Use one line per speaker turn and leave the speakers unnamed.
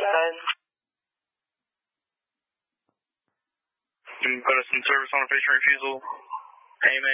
Put us in service on a patient refusal. AMA.